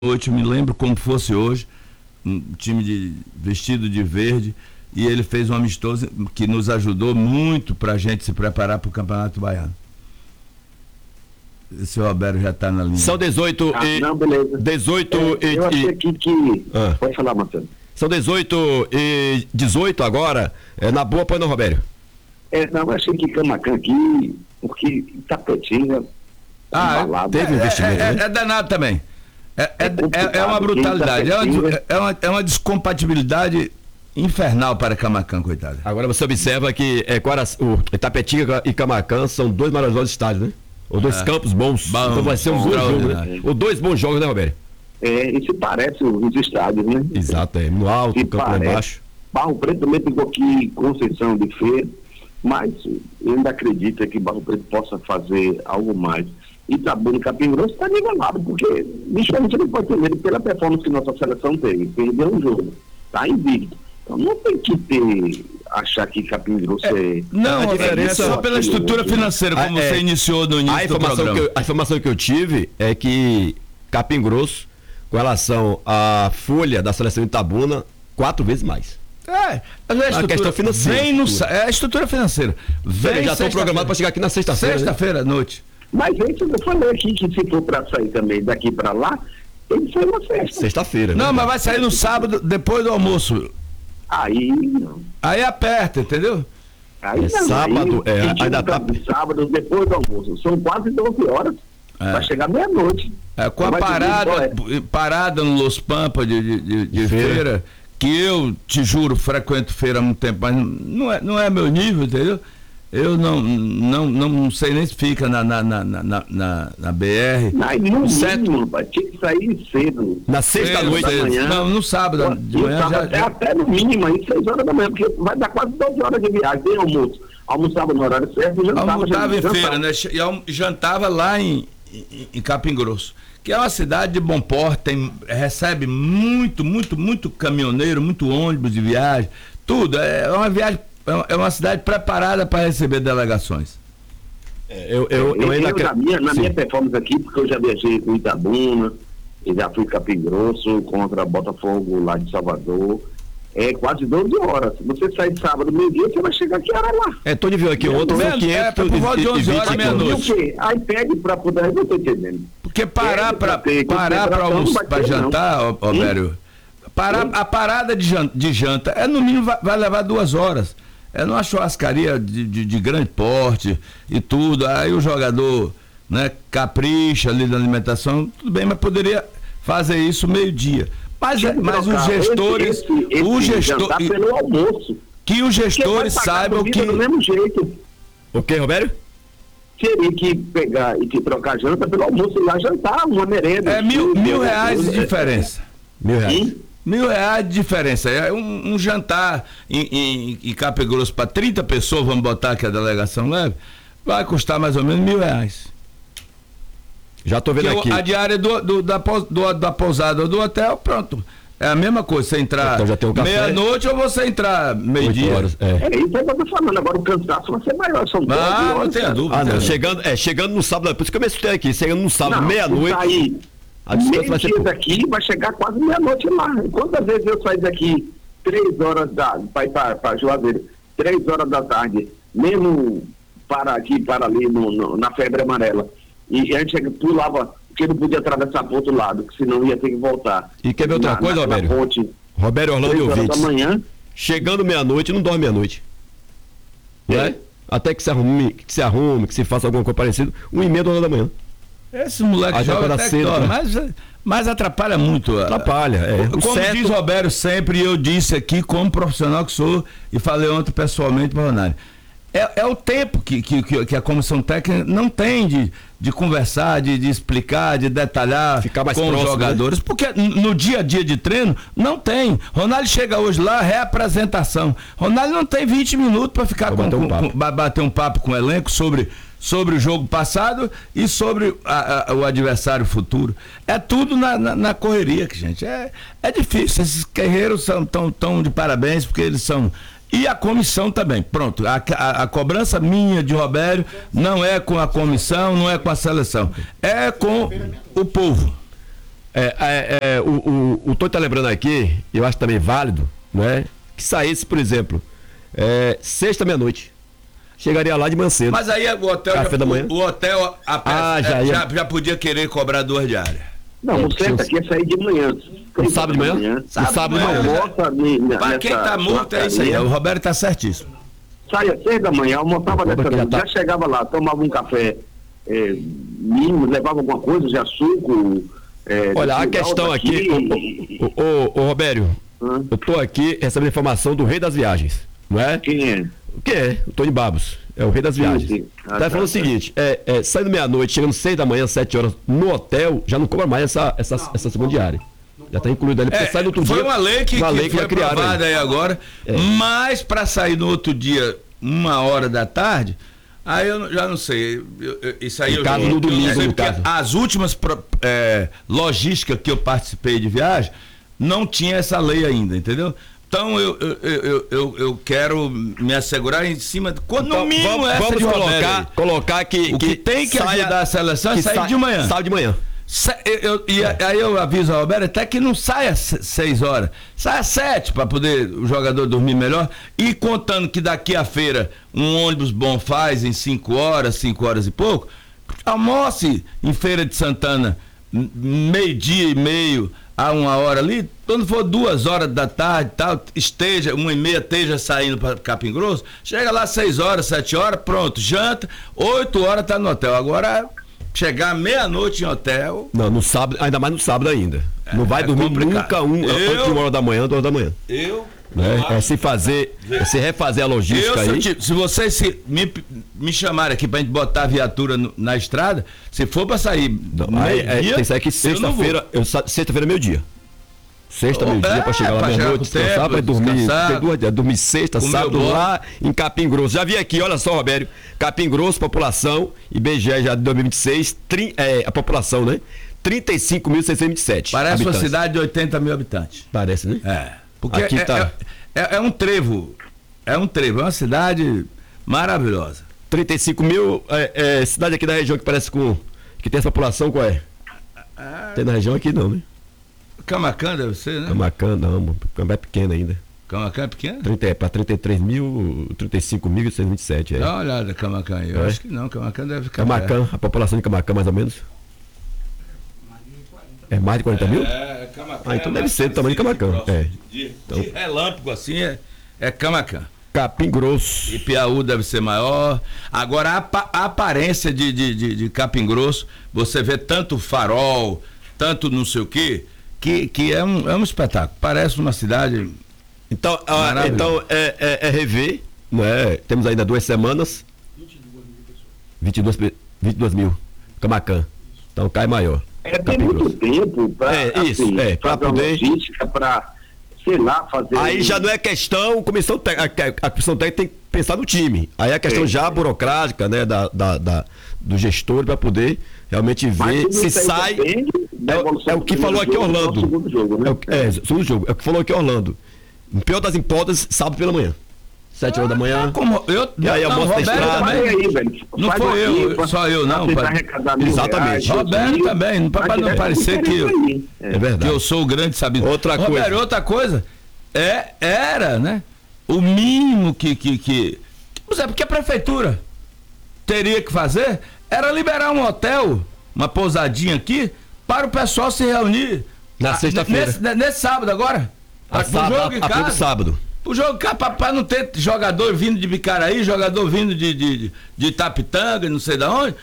noite, eu me lembro como fosse hoje, um time vestido de verde, e ele fez um amistoso que nos ajudou muito para a gente se preparar para o Campeonato Baiano. O senhor Roberto já está na linha. São 18 Não, beleza. 18 eu achei aqui que... Pode falar, Marcelo. São 18 e 18 agora. Na boa, põe no Roberto. Não, eu achei que Camacan aqui, porque Itapetinga... teve investimento, né? É danado também. É uma brutalidade, é uma descompatibilidade infernal para Camacan, coitado. Agora você observa que o Itapetinga e Camacan são dois maravilhosos estádios, né? Ou dois campos bons. Então vai ser um bom jogo, né? Ou dois bons jogos, né, Roberto? Isso parece os estádios, né? Exato, no alto, o campo lá embaixo. Barro Preto também tem aqui Conceição de Feira, mas eu ainda acredito que Barro Preto possa fazer algo mais. Itabuna e Capim Grosso está nivelado, porque bicho, a gente não pode ter medo pela performance que nossa seleção teve. Perdeu um jogo, está invicto. Então não tem que achar que Capim Grosso Não, a diferença é só pela estrutura financeira, como você iniciou no início do programa. A informação que eu tive é que Capim Grosso, com relação à folha da seleção Itabuna, 4 vezes mais. A questão financeira. É a estrutura financeira. Já estão programados para chegar aqui na sexta-feira. Sexta-feira à noite. Mas isso eu falei aqui que se for para sair também daqui para lá, tem que sair na sexta. Sexta-feira. Não, mas vai sair no sábado, depois do almoço. Aí não. Aí aperta, entendeu? Aí não. Sábado, ainda tá... Sábado, depois do almoço. São quase 12 horas. Vai chegar meia-noite. Com a parada no Los Pampas de feira, que eu, te juro, frequento feira há muito tempo, mas não é meu nível, entendeu? Eu não sei nem se fica na BR. No mínimo, tinha que sair cedo. Na sexta-noite da manhã. Não, no sábado de manhã até no mínimo aí, 6 horas da manhã, porque vai dar quase 12 horas de viagem. Tem almoço. Almoçava no horário certo e jantava. Almoçava em feira, né? E jantava lá em Capim Grosso, que é uma cidade de bom porte, recebe muito caminhoneiro, muito ônibus de viagem, tudo. É uma viagem. É uma cidade preparada para receber delegações. Na minha performance aqui, porque eu já viajei com Itabuna, eu já fui Capim Grosso contra Botafogo lá de Salvador. É quase 12 horas. Se você sair de sábado, meio-dia, você vai chegar aqui a Araguá. Tony viu aqui ontem, foi 500 por volta de 11 horas, meia-noite. E o quê? Aí pede para poder, eu não estou entendendo. Porque parar para jantar, Roberto, a parada de janta, no mínimo vai levar 2 horas. É numa churrascaria de grande porte e tudo. Aí o jogador, né, capricha ali na alimentação, tudo bem, mas poderia fazer isso meio-dia. Mas os gestores. Pelo almoço. Que os gestores saibam que. Do mesmo jeito. O que, Roberto? Teria que pegar e que trocar janta pelo almoço e lá jantar, uma merenda. É R$1.000 de diferença. R$1.000. R$1.000 de diferença. É um jantar em Capim Grosso para 30 pessoas, vamos botar que a delegação leve, vai custar mais ou menos R$1.000. Já estou vendo aqui. A diária da pousada ou do hotel, pronto. É a mesma coisa, você entrar meia-noite ou você entrar meio-dia. Isso é o que eu estou falando. Agora o cansaço vai ser maior. São 12 horas. Não tenha dúvida. Chegando no sábado, por isso que eu me assustei aqui. Chegando no sábado, meia-noite. A distância vai ser daqui, vai chegar quase meia-noite lá. Quantas vezes eu saí daqui 3 horas para ir para Juazeiro, 3 horas da tarde, mesmo para aqui, para ali, na febre amarela. E a gente pulava, porque não podia atravessar para o outro lado, que senão ia ter que voltar. E quer ver outra coisa, Roberto? Roberto Orlando e ouvintes. Chegando meia-noite, não dorme meia-noite. Né? Até que se arrume, que se faça alguma coisa parecida, 1h30 da manhã. Esse moleque joga até cedo, mas atrapalha muito. Atrapalha, Como diz Roberto sempre, e eu disse aqui como profissional que sou, e falei ontem pessoalmente para o Ronaldo, é o tempo que a comissão técnica não tem de conversar, de explicar, de detalhar ficar mais com próximo, os jogadores, né? Porque no dia a dia de treino não tem. Ronaldo chega hoje lá, reapresentação. Ronaldo não tem 20 minutos para ficar bater um papo com o elenco sobre o jogo passado e sobre o adversário futuro. É tudo na correria, gente. É difícil. Esses guerreiros tão de parabéns, porque eles são E a comissão também. Pronto, a cobrança minha de Roberto não é com a comissão, não é com a seleção, é com o povo. O Tony tá lembrando aqui, eu acho também válido, não é? Que saísse, por exemplo, sexta meia-noite. Chegaria lá de manhã cedo. Mas aí o hotel café da manhã. O hotel já podia querer cobrar 2 diárias. Não, o certo aqui é sair de manhã. Sábado de manhã? Sábado de manhã. Para quem tá morto é isso aí. O Roberto tá certíssimo. Saia 6 da manhã, almoçava já chegava lá, tomava um café mínimo, levava alguma coisa, já suco. Olha, a questão aqui, ô Robério, eu tô aqui recebendo informação do rei das viagens, não é? Quem é? O que é? O Tony Babos, é o rei das viagens. Sim. Tá falando o seguinte, saindo meia-noite, chegando 6 da manhã, 7 horas, no hotel, já não cobra mais essa segunda diária. Já está incluído ali, porque sai no outro dia. Foi uma lei que foi aprovada aí agora, mas para sair no outro dia, 1h da tarde, aí eu já não sei. Isso aí caso no domingo, no caso. As últimas logísticas que eu participei de viagem, não tinha essa lei ainda, entendeu? Então eu quero me assegurar em cima de quando no mínimo vamos colocar que o que tem que ajudar a seleção é sair de manhã. Sai de manhã. Aí eu aviso ao Roberto até que não saia 6 horas, saia 7 para poder o jogador dormir melhor, e contando que daqui à feira um ônibus bom faz em 5 horas e pouco, almoce em Feira de Santana 12:30 a 1h ali, quando for 2h da tarde, tal, esteja 1h30, esteja saindo para Capim Grosso, chega lá 6 horas, 7 horas, pronto, janta, 8 horas tá no hotel. Agora chegar meia-noite em hotel. Não, no sábado, ainda mais no sábado ainda. Não vai dormir complicado. Nunca antes de 1h da manhã, 2h da manhã. Se refazer a logística aí. Se vocês me chamarem aqui pra gente botar a viatura na estrada, se for pra sair. Tem que sair aqui sexta-feira. Sexta-feira é meio-dia. Sexta, meio-dia, pra chegar lá meia-noite, descansar, pra dormir sexta, sábado lá em Capim Grosso. Já vi aqui, olha só, Robério, Capim Grosso, população, IBGE já de 2026, a população, né? 35.627. Parece habitantes. Uma cidade de 80 mil habitantes. Parece, né? Porque aqui é um trevo. É uma cidade maravilhosa. 35 mil, cidade aqui da região que parece que tem essa população, qual é? Tem na região aqui não, né? Camacan deve ser, né? Camacan não, Camacan é pequeno ainda. Camacan é pequeno? Para 35.627. Dá uma olhada, Camacan. Eu acho que não, Camacan deve ficar. Camacan, a população de Camacan mais ou menos? É mais de 40 mil? Camacan. Então deve ser do tamanho de Camacan. De relâmpago assim é Camacan. Capim Grosso. E Piauí deve ser maior. Agora a aparência de Capim Grosso, você vê tanto farol, tanto não sei o quê, que é um espetáculo. Parece uma cidade. Então é rever, não é? Temos ainda 2 semanas. 22 mil. Camacan. Então cai maior. Tem muito tempo para poder. Para, sei lá, fazer. Aí já não é questão, a comissão técnica tem que pensar no time. Aí é a questão já burocrática, né, do gestor, para poder realmente ver se sai. É o que falou aqui Orlando. Segundo jogo, né? Segundo jogo. É o que falou aqui Orlando. No pior das hipóteses, sábado pela manhã. 7 horas da manhã. E aí almoço da estrada. Não foi eu, só eu não. Exatamente. Roberto também, para não parecer que eu sou o grande sabidor. Outra coisa, era, né? O mínimo que porque a prefeitura teria que fazer era liberar um hotel, uma pousadinha aqui, para o pessoal se reunir. Na sexta-feira. Nesse sábado agora. A sábado. O jogo, para não ter jogador vindo de Bicaraí, jogador vindo de Itapitanga, não sei de onde,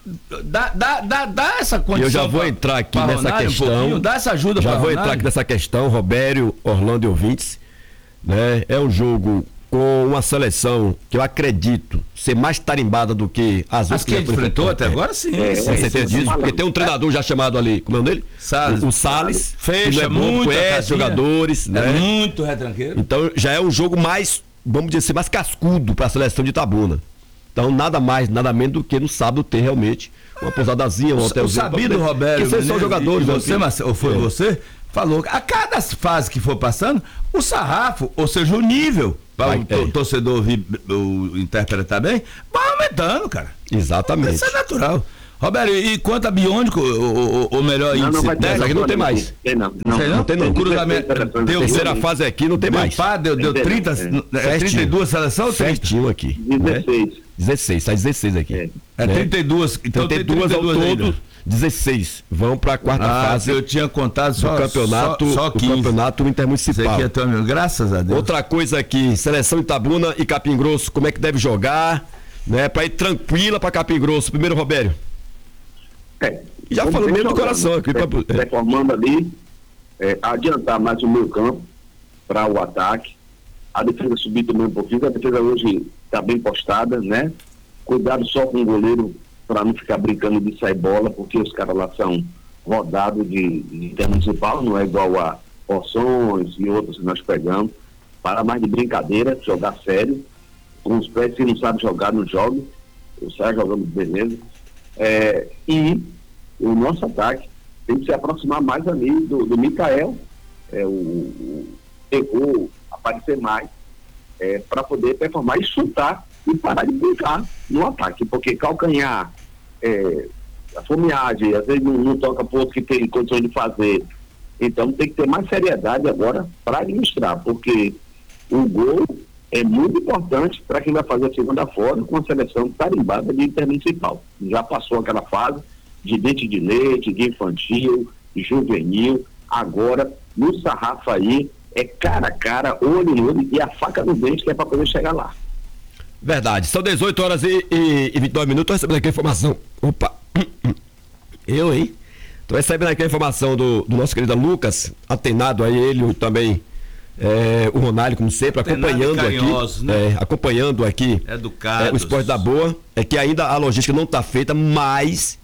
dá essa condição. Eu já vou entrar aqui nessa questão. Dá essa ajuda para Já vou entrar aqui nessa questão, Robério, Orlando e ouvintes. Né? É um jogo com uma seleção que eu acredito ser mais tarimbada do que as outras que a gente enfrentou até agora, sim. Certeza disso, porque tem um treinador já chamado ali, como é o nome dele? O Salles. Fecha muito, conhece jogadores, né? Muito retranqueiro. Então já é um jogo mais, vamos dizer assim, mais cascudo para a seleção de Itabuna. Então nada mais, nada menos do que no sábado ter realmente uma pousadazinha, um hotelzinho. O sabido, Roberto, que são jogadores. Você falou, a cada fase que for passando, o sarrafo, ou seja, o nível para o torcedor ouvir, o interpretar bem, vai aumentando, cara. Exatamente. Isso é natural. Roberto, e quanto a biônico, ou melhor, índice técnico, aqui não tem mais. Não tem não. Cruzamento. Terceira fase aqui não tem mais. Deu 30, 32 seleções ou 30? Certinho aqui. 16, sai 16 aqui. 32. Então 32 ao todo, 16 vão para a quarta fase. Eu tinha contado só só 15. O campeonato intermunicipal. Isso aqui é graças a Deus. Outra coisa aqui, seleção Itabuna e Capim Grosso, como é que deve jogar, né? Para ir tranquila para Capim Grosso. Primeiro, Robério. Já falou mesmo do coração aqui. Reformando ali, adiantar mais o meio campo para o ataque. A defesa subir também um pouquinho. A defesa hoje está bem postada, né? Cuidado só com o goleiro para não ficar brincando de sair bola, porque os caras lá são rodados de intermunicipal, não é igual a Poções e outros que nós pegamos. Para mais de brincadeira, jogar sério. Com os pés, se não sabe jogar, não joga. Eu saio jogando beleza. E o nosso ataque tem que se aproximar mais ali do Mikael, aparecer mais, para poder performar e chutar e parar de brincar no ataque, porque calcanhar, a fomeagem, às vezes não toca para outro que tem condições de fazer. Então tem que ter mais seriedade agora para administrar, porque o gol é muito importante para quem vai fazer a segunda fase com a seleção tarimbada de intermunicipal. Já passou aquela fase de dente de leite, de infantil, de juvenil. Agora, no sarrafo aí, é cara a cara, olho no olho e a faca no dente que é para poder chegar lá. Verdade. São 18 horas e 29 minutos. Estou recebendo aqui a informação. Opa! Eu, hein? Estou recebendo aqui a informação do nosso querido Lucas, atenado aí, ele também. O Ronaldo, como sempre, acompanhando aqui, né? Acompanhando aqui o Esporte da Boa, que ainda a logística não está feita, mas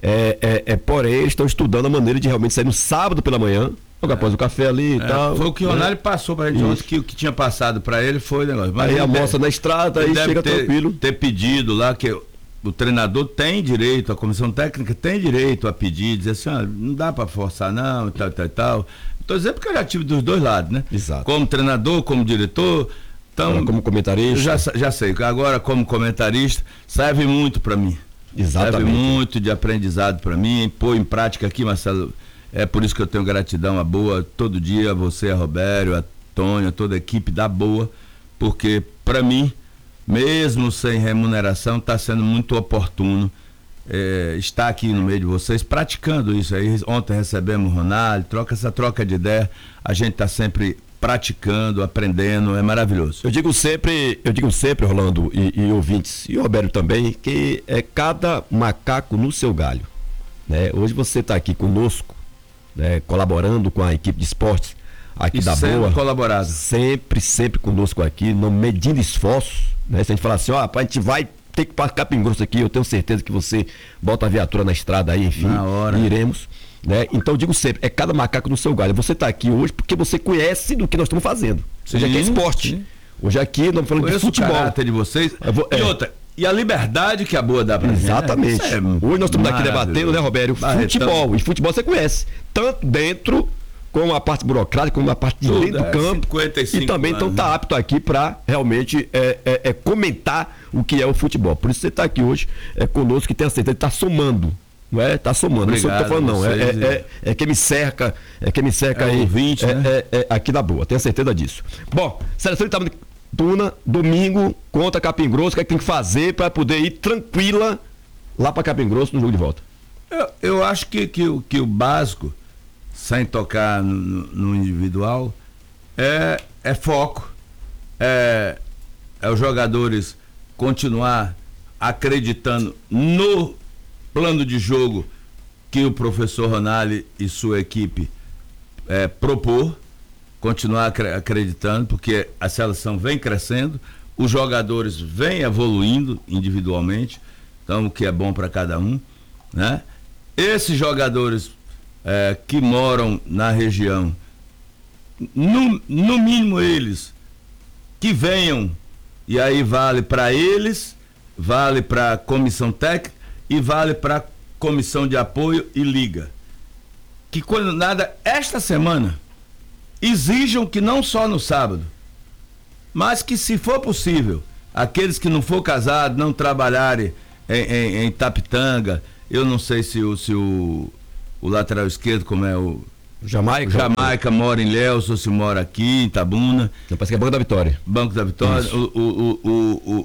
porém eles estão estudando a maneira de realmente sair no sábado pela manhã, logo após o café ali e tal. Foi o que o Ronaldo passou para a gente ontem, que o que tinha passado para ele foi o negócio. Mas aí almoça na estrada, aí chega tranquilo. Ter pedido lá que o treinador tem direito, a comissão técnica tem direito a pedir, dizer assim, não dá para forçar não, e tal. Estou dizendo porque eu já tive dos dois lados, né? Exato. Como treinador, como diretor. Então, como comentarista. Já sei. Agora, como comentarista, serve muito para mim. Exatamente. Serve muito de aprendizado para mim. Pôr em prática aqui, Marcelo. É por isso que eu tenho gratidão a Boa todo dia, a você, a Robério, a Tônia, toda a equipe da Boa, porque para mim, mesmo sem remuneração, está sendo muito oportuno estar aqui no meio de vocês praticando isso aí. Ontem recebemos o Ronaldo, essa troca de ideia, a gente está sempre praticando, aprendendo, é maravilhoso. Eu digo sempre, Rolando e ouvintes, e o Roberto também, que é cada macaco no seu galho, né? Hoje você está aqui conosco, né, colaborando com a equipe de esportes aqui da Boa, colaborado. Sempre conosco aqui, não medindo esforços, né? Se a gente falar assim, a gente vai ter que passar Capim Grosso aqui, eu tenho certeza que você bota a viatura na estrada aí, enfim, iremos, né? Então eu digo sempre, é cada macaco no seu galho. Você está aqui hoje porque você conhece do que nós estamos fazendo. Hoje aqui é esporte. Sim. Hoje aqui nós estamos falando de futebol. O caráter de vocês. E outra, e a liberdade que a Boa dá pra gente. Exatamente. Hoje nós estamos aqui debatendo, né, Robério? Futebol. E futebol você conhece. Tanto dentro, com a parte burocrática, como a parte de dentro do campo. 55 e também então está apto aqui para realmente comentar o que é o futebol. Por isso você está aqui hoje conosco, que tem a certeza de estar somando. Não é? Está somando. Obrigado, não sou eu que estou falando, não. É quem me cerca, aí. Ouvinte, né? Aqui da Boa, tenho certeza disso. Bom, seleção de Itabuna, domingo, contra Capim Grosso, o que é que tem que fazer para poder ir tranquila lá para Capim Grosso no jogo de volta? Eu acho que o básico, sem tocar no individual, é foco, os jogadores continuar acreditando no plano de jogo que o professor Ronaldo e sua equipe propor, continuar acreditando, porque a seleção vem crescendo, os jogadores vêm evoluindo individualmente, então o que é bom para cada um, né? Esses jogadores que moram na região, no mínimo eles que venham, e aí vale para eles, vale para a comissão técnica e vale para a comissão de apoio e liga, que quando nada, esta semana exijam que não só no sábado, mas que, se for possível, aqueles que não for casado, não trabalharem em Tapitanga, Eu não sei se o lateral esquerdo, como é o Jamaica mora em Léus ou se mora aqui em Itabuna. Parece que é Banco da Vitória. Banco da Vitória.